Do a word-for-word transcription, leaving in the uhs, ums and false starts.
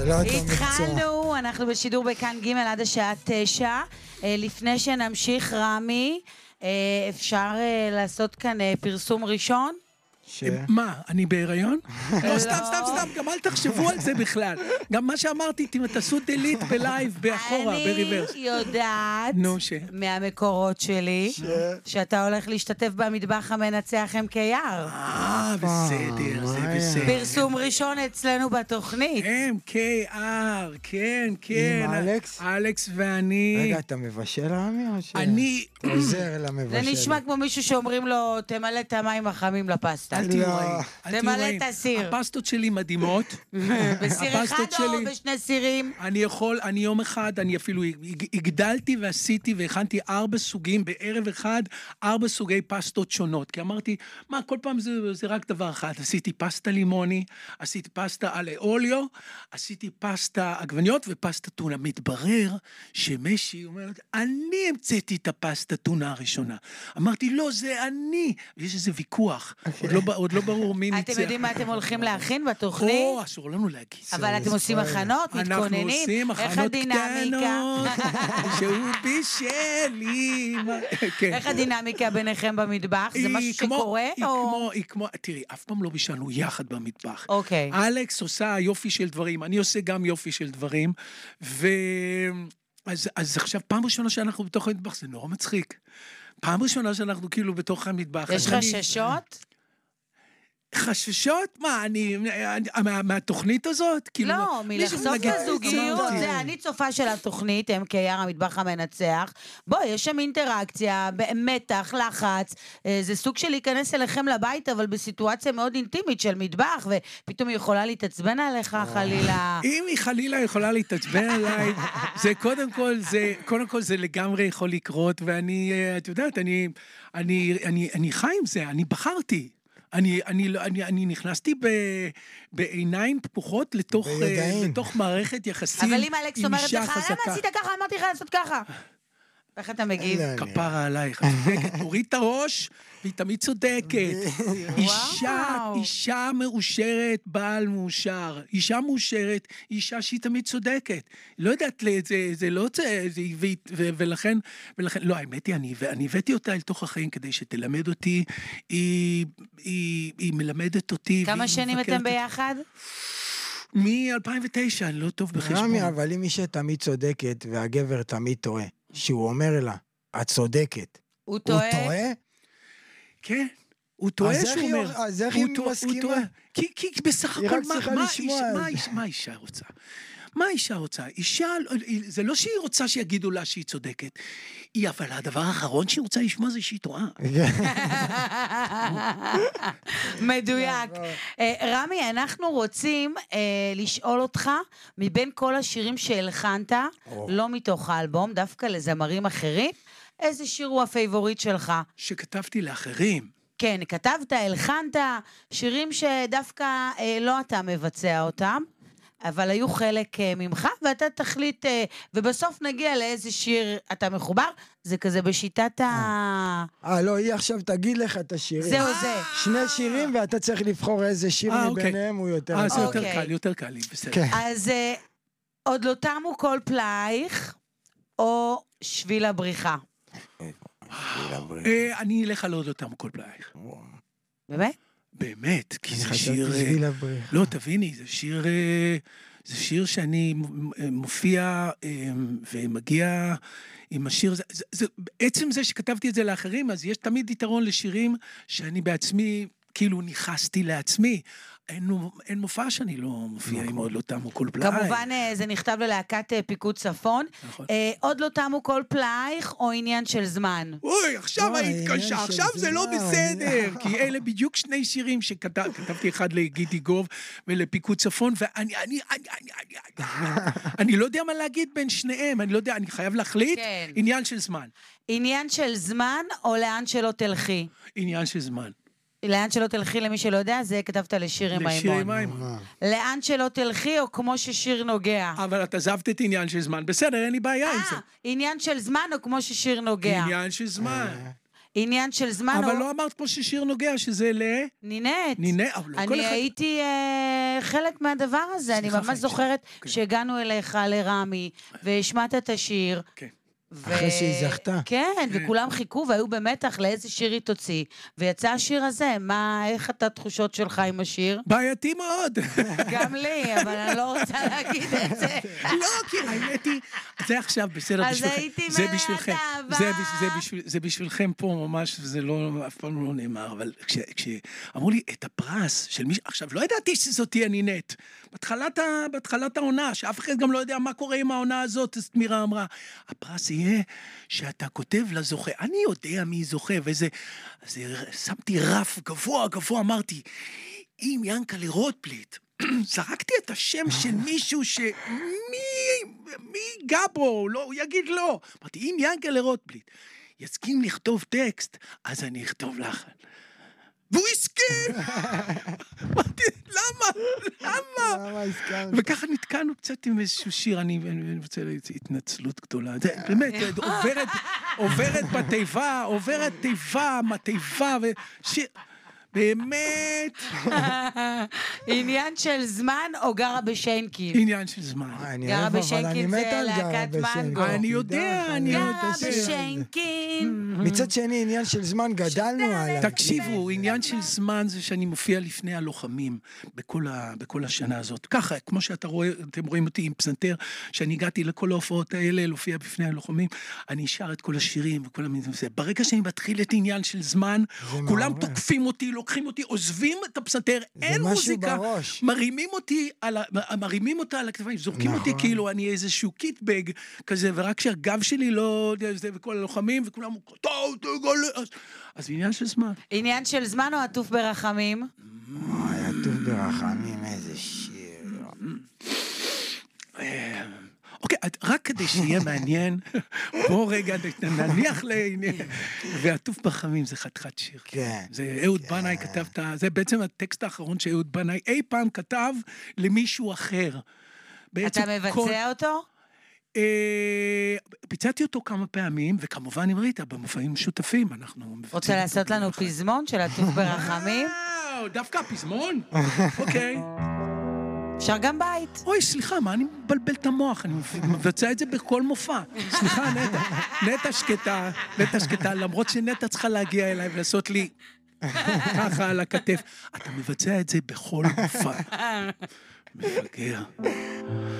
זה לא אותו מקצוע. התחלנו, אנחנו בשידור בכאן ג' עד השעה תשע. לפני שנמשיך, רמי, אפשר לעשות כאן פרסום ראשון? מה, אני בהיריון? לא, סתם, סתם, סתם, גם אל תחשבו על זה בכלל. גם מה שאמרתי, תעשו דליט בלייב, באחורה, בריברס. אני יודעת מהמקורות שלי, שאתה הולך להשתתף במטבח המנצח אם קייר. אה, בסדר, זה בסדר. פרסום ראשון אצלנו בתוכנית. אם קייר, כן, כן. עם אלכס? אלכס ואני. רגע, אתה מבשל רמי או ש... אני... אתה עוזר למבשל. זה נשמע כמו מישהו שאומרים לו, תמלא את המים החמים לפסטה. אל תהיו רעים. תמלא את הסיר. הפסטות שלי מדהימות. בסיר אחד או בשני סירים? אני יכול, אני יום אחד, אני אפילו הגדלתי ועשיתי והכנתי ארבע סוגים, בערב אחד, ארבע סוגי פסטות שונות. כי אמרתי, מה, כל פעם זה, זה רק דבר אחד. עשיתי פסטה לימוני, עשיתי פסטה אלה אוליו, עשיתי פסטה עגבניות ופסטה טונה. מתברר שמשי אומרת, אני המצאתי את הפסטה טונה הראשונה. אמרתי, לא, זה אני. ויש איזה ויכוח. עוד לא, עוד לא ברור מי ניצח. אתם יודעים מה אתם הולכים להכין בתוכנית? או, אסור לנו להגיד. אבל אתם עושים הכנות, מתכוננים. אנחנו עושים הכנות קטנות, שהוא בישלי. איך הדינמיקה ביניכם במטבח? זה משהו שקורה? היא כמו, תראי, אף פעם לא בישלנו יחד במטבח. אוקיי. אלכס עושה יופי של דברים, אני עושה גם יופי של דברים, ו... אז, אז עכשיו פעם ראשונה שאנחנו בתוך המטבח, זה נורא מצחיק. פעם ראשונה שאנחנו כאילו בתוך המטבח. יש חששות? חששות? מה, אני, מה, מהתוכנית הזאת? לא, מלחשוף לזוגיות, זה אני צופה של התוכנית, אם קייר המטבח המנצח, בוא, יש שם אינטראקציה, מתח, לחץ, זה סוג של להיכנס אליכם לבית, אבל בסיטואציה מאוד אינטימית של מטבח, ופתאום היא יכולה להתעצבן עליך, חלילה. אם היא חלילה יכולה להתעצבן עליי, זה קודם כל, זה, קודם כל זה לגמרי יכול לקרות, ואני, את יודעת, אני, אני, אני, אני חי עם זה, אני בחרתי. אני, אני, אני, אני נכנסתי ב, בעיניים פתוחות לתוך, לתוך מערכת יחסים. אבל אם אלכס אומרת לך, למה עשית ככה? אמרתי לך לעשות ככה. איך אתה מגיב? כפרה עלייך, תוריד את הראש, והיא תמיד צודקת. אישה, אישה מאושרת, בעל מאושר. אישה מאושרת, אישה שהיא תמיד צודקת. לא יודעת, זה לא זה, ולכן, ולכן, לא, האמת היא, אני הבאתי אותה אל תוך החיים כדי שתלמד אותי, היא מלמדת אותי. כמה שנים אתם ביחד? מ-אלפיים ותשע, אני לא טוב בחשבון. רמי, אבל אם אישה תמיד צודקת, והגבר תמיד טועה. שהוא אומר לה, את צודקת. הוא טועה? הוא טועה? כן, הוא טועה שהוא אומר. אז איך היא מסכימה? כי בסך הכל, מה אישה רוצה? מה אישה רוצה? אישה, זה לא שהיא רוצה שיגידו לה שהיא צודקת. היא, אבל הדבר האחרון שהיא רוצה לשמוע זה שהיא טועה. מדויק. רמי, אנחנו רוצים לשאול אותך, מבין כל השירים שהלחנת, לא מתוך האלבום, דווקא לזמרים אחרים, איזה שיר הוא הפייבוריט שלך? שכתבתי לאחרים. כן, כתבת, הלחנת, שירים שדווקא לא אתה מבצע אותם. אבל היו חלק ממך, ואתה תחליט, ובסוף נגיע לאיזה שיר אתה מחובר, זה כזה בשיטת ה... אה, לא, היא עכשיו תגיד לך את השירים. זהו זה. שני שירים, ואתה צריך לבחור איזה שיר מביניהם הוא יותר... אה, זה יותר קל, יותר קל לי, בסדר. אז עוד לא תמו כל פלייך, או שביל הבריחה. אני אלך על עוד לא תמו כל פלייך. באמת? באמת, כי זה שיר... לא, תביני, זה שיר... זה שיר שאני מופיע ומגיע עם השיר... בעצם זה שכתבתי את זה לאחרים, אז יש תמיד יתרון לשירים שאני בעצמי, כאילו ניחסתי לעצמי. אין מופע שאני לא מופיע עם עוד לא תמו כל פלייך. כמובן זה נכתב ללהקת פיקוד צפון. עוד לא תמו כל פלייך או עניין של זמן? אוי, עכשיו היית קשה, עכשיו זה לא בסדר. כי אלה בדיוק שני שירים שכתבתי אחד לגידי גוב ולפיקוד צפון, ואני אני, אני, אני, אני לא יודע מה להגיד בין שניהם, אני לא יודע, אני חייב להחליט. עניין של זמן. עניין של זמן או לאן שלא תלכי? עניין של זמן. לאן שלא תלכי, למי שלא יודע, זה כתבת לשיר עם לשיר עם האימון. לאן שלא תלכי, או כמו ששיר נוגע. אבל את עזבת את עניין של זמן. בסדר, אין לי בעיה עם זה. עניין של זמן, או כמו ששיר נוגע. עניין של זמן. עניין של זמן... אבל או... לא אמרת פה ששיר נוגע, שזה ל... נינט. נינט, אבל לא כל אני אחד... הייתי אה, חלק מהדבר הזה, אני ממש זוכרת כן. שהגענו אליך לרמי, והשמעת את השיר. כן. ו... אחרי שהיא זכתה. כן, כן. וכולם חיכו והיו במתח לאיזה שיר היא תוציא. ויצא השיר הזה, מה, איך אתה התחושות שלך עם השיר? בעייתי מאוד. גם לי, אבל אני לא רוצה להגיד את זה. לא, כי האמת היא, זה עכשיו בסדר אז בשבילכם. הייתי זה מלאת בשבילכם. אהבה. זה בש- זה בשביל- זה בשבילכם פה ממש, זה לא, אף פעם לא נאמר, אבל כש- כשאמרו לי את הפרס של מי... עכשיו, לא ידעתי שזאת תהיה נינט. בתחילת ה- בתחילת העונה, שאף אחד גם לא יודע מה קורה עם העונה הזאת, אז מירה אמרה, הפרס יהיה שאתה כותב לזוכה. אני יודע מי זוכה, וזה... אז שמתי רף גבוה, גבוה, אמרתי, אם ינקלה רוטבליט, זרקתי את השם של מישהו ש... מי... מי גבו? לא, הוא יגיד לא. אמרתי, אם ינקלה רוטבליט יסכים לכתוב טקסט, אז אני אכתוב לך. והוא הסכים! אמרתי, למה? למה? למה הזכרת? וככה נתקענו קצת עם איזשהו שיר, אני אני רוצה להציע התנצלות גדולה. זה באמת, עוברת, עוברת בתיבה, עוברת תיבה, מתיבה, ושיר... באמת, עניין של זמן או גרה בשיינקין? עניין של זמן. אני גרה אוהב, אבל בשיינקין אני מת זה על גרה להקת בשיינקין. מנגו. אני יודע, תדע, אני יודע. גרה זה- בשיינקין. מצד שני, עניין של זמן, גדלנו עליו. תקשיבו, עניין של זמן זה שאני מופיע לפני הלוחמים בכל, ה, בכל השנה הזאת. ככה, כמו שאתם רואים, רואים אותי עם פסנתר, שאני הגעתי לכל ההופעות האלה, להופיע בפני הלוחמים, אני אשר את כל השירים וכל המילים. ברגע שאני מתחיל את עניין של זמן, כולם מעורר. תוקפים אותי, לוקחים אותי, עוזבים את הפסנתר, אין משהו מוזיקה, בראש. מרימים אותי על ה, מרימים אותה על הכתפיים, זורקים אותי נכון. כאילו אני איזשהו קיטבג כזה, ורק שהגב שלי לא, זה, וכל הלוחמים, וכולם, טוב, תגלה, אז, אז עניין של זמן. עניין של זמן או עטוף ברחמים? אוי, עטוף ברחמים, איזה שיר. אוקיי, רק כדי שיהיה מעניין, בוא רגע נניח לעניין, ועטוף ברחמים זה חתיכת שיר. כן. זה אהוד בנאי כתב את ה... זה בעצם הטקסט האחרון שאהוד בנאי אי פעם כתב למישהו אחר. בעצם אתה כל- מבצע אותו? אה, ביצעתי אותו כמה פעמים, וכמובן עם ריטה, במופעים משותפים, אנחנו... מבצעים רוצה אותו לעשות לנו ביחד. פזמון של עטוף ברחמים? וואו, דווקא הפזמון? אוקיי. אפשר גם בית. אוי, סליחה, מה אני מבלבל את המוח? אני מבצע את זה בכל מופע. סליחה, נטע. נטע שקטה, נטע שקטה, למרות שנטע צריכה להגיע אליי ולעשות לי ככה על הכתף. אתה מבצע את זה בכל מופע. מפגר.